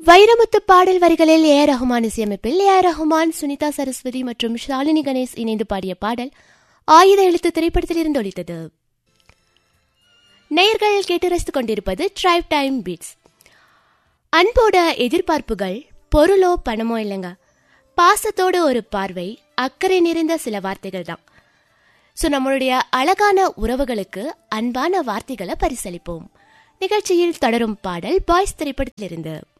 வைரமுத்து பாடல் வரிகளில் ஏ ரஹ்மான் இசையமைப்பில் ஏ ரஹ்மான், சுனிதா சரஸ்வதி மற்றும் ஷாலினி கணேஷ் இணைந்து பாடிய பாடல் ஆயுத எழுத்து திரைப்படத்தில் இருந்து ஒலித்தது. நேயர்கள் கேட்டு ரசித்துக் கொண்டிருப்பது டிரைவ் டைம் பீட்ஸ். அன்போட எதிர்பார்ப்புகள் பொருளோ பணமோ இல்லைங்க, பாசத்தோட ஒரு பார்வை, அக்கறை நிறைந்த சில வார்த்தைகள் தான். ஸோ நம்மளுடைய அழகான உறவுகளுக்கு அன்பான வார்த்தைகளை பரிசளிப்போம். நிகழ்ச்சியில் தொடரும் பாடல் பாய்ஸ் திரைப்படத்திலிருந்து.